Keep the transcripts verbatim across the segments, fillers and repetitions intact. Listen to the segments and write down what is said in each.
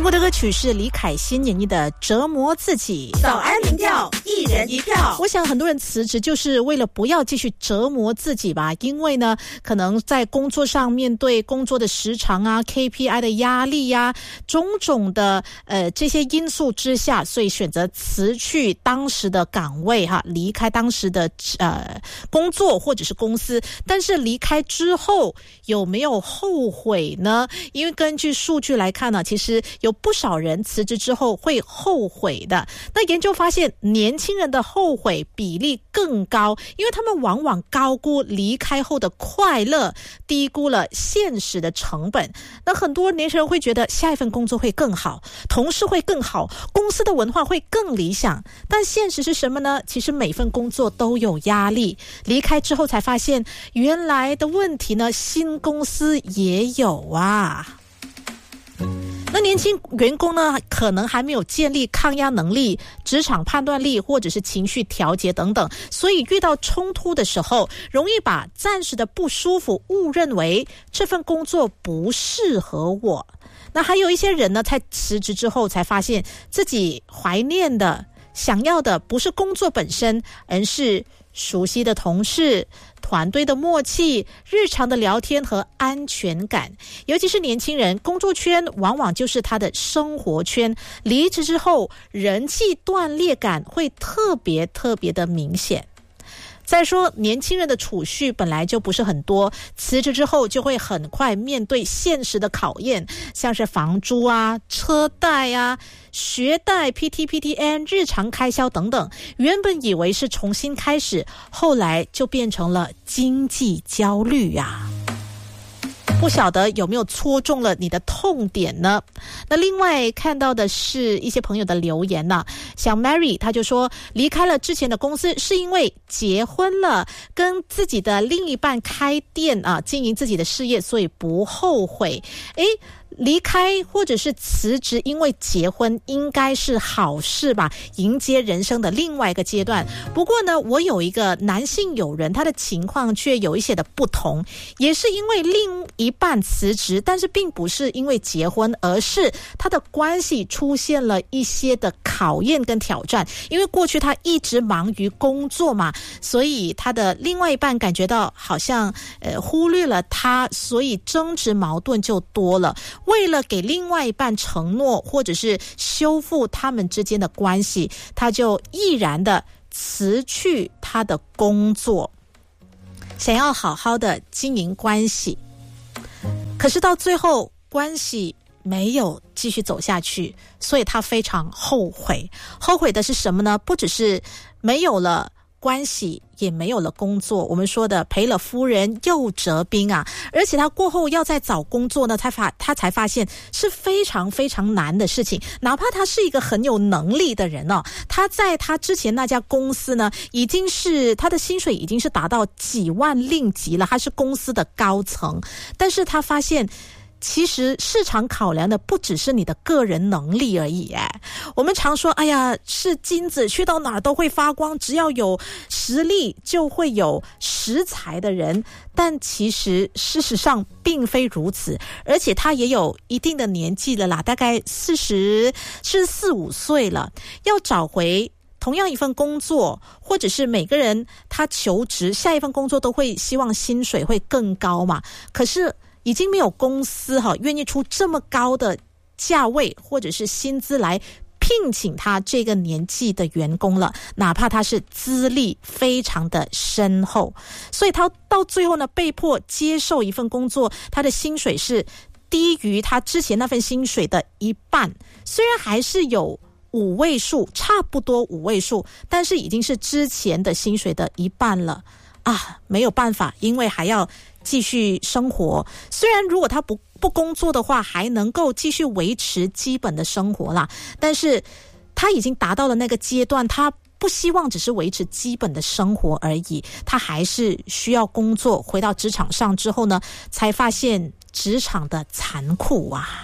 播的歌曲是李凯欣演绎的《折磨自己》。 早安民调，一人一票。 我想很多人辞职就是为了不要继续折磨自己吧，因为呢，可能在工作上面对工作的时长啊、K P I 的压力呀、啊、种种的呃这些因素之下，所以选择辞去当时的岗位哈，离开当时的呃工作或者是公司。但是离开之后有没有后悔呢？因为根据数据来看呢，其实有不少人辞职之后会后悔的。那研究发现，年轻人的后悔比例更高，因为他们往往高估离开后的快乐，低估了现实的成本。那很多年轻人会觉得下一份工作会更好，同事会更好，公司的文化会更理想。但现实是什么呢？其实每份工作都有压力，离开之后才发现，原来的问题呢，新公司也有啊。那年轻员工呢，可能还没有建立抗压能力、职场判断力或者是情绪调节等等，所以遇到冲突的时候，容易把暂时的不舒服误认为这份工作不适合我。那还有一些人呢，在辞职之后才发现自己怀念的、想要的不是工作本身，而是熟悉的同事、团队的默契、日常的聊天和安全感。尤其是年轻人，工作圈往往就是他的生活圈，离职之后人际断裂感会特别特别的明显。再说，年轻人的储蓄本来就不是很多，辞职之后就会很快面对现实的考验，像是房租啊、车贷啊、学贷、P T P T N、日常开销等等。原本以为是重新开始，后来就变成了经济焦虑啊。不晓得有没有戳中了你的痛点呢？那另外看到的是一些朋友的留言呢、啊，像 Mary 他就说，离开了之前的公司是因为结婚了，跟自己的另一半开店啊，经营自己的事业，所以不后悔。诶，离开或者是辞职因为结婚应该是好事吧，迎接人生的另外一个阶段。不过呢，我有一个男性友人，他的情况却有一些的不同，也是因为另一半辞职，但是并不是因为结婚，而是他的关系出现了一些的考验跟挑战。因为过去他一直忙于工作嘛，所以他的另外一半感觉到好像呃忽略了他，所以争执矛盾就多了。为了给另外一半承诺，或者是修复他们之间的关系，他就毅然的辞去他的工作，想要好好的经营关系。可是到最后，关系没有继续走下去，所以他非常后悔。后悔的是什么呢？不只是没有了关系，也没有了工作，我们说的赔了夫人又折兵啊！而且他过后要再找工作呢，他发他才发现是非常非常难的事情。哪怕他是一个很有能力的人哦，他在他之前那家公司呢，已经是他的薪水已经是达到几万令吉了，他是公司的高层，但是他发现其实市场考量的不只是你的个人能力而已哎。我们常说，哎呀，是金子去到哪儿都会发光，只要有实力就会有实才的人。但其实事实上并非如此，而且他也有一定的年纪了啦，大概四十是四五岁了，要找回同样一份工作，或者是每个人他求职下一份工作都会希望薪水会更高嘛，可是已经没有公司哈愿意出这么高的价位或者是薪资来聘请他这个年纪的员工了，哪怕他是资历非常的深厚，所以他到最后呢，被迫接受一份工作，他的薪水是低于他之前那份薪水的一半，虽然还是有五位数，差不多五位数，但是已经是之前的薪水的一半了啊，没有办法，因为还要继续生活。虽然如果他不不工作的话，还能够继续维持基本的生活啦，但是他已经达到了那个阶段，他不希望只是维持基本的生活而已，他还是需要工作。回到职场上之后呢，才发现职场的残酷啊。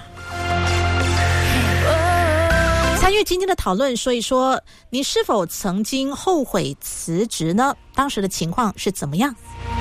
参与今天的讨论，说一说你是否曾经后悔辞职呢？当时的情况是怎么样？